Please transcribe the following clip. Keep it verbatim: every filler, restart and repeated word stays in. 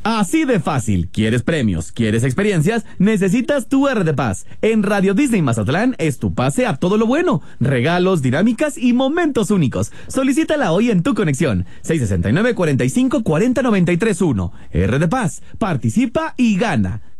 Así de fácil. ¿Quieres premios? ¿Quieres experiencias? Necesitas tu R de Paz. En Radio Disney Mazatlán es tu pase a todo lo bueno. Regalos, dinámicas y momentos únicos. Solicítala hoy en tu conexión. seis sesenta y nueve, cuarenta y cinco, cuarenta, noventa y tres uno. R de Paz. Participa y gana.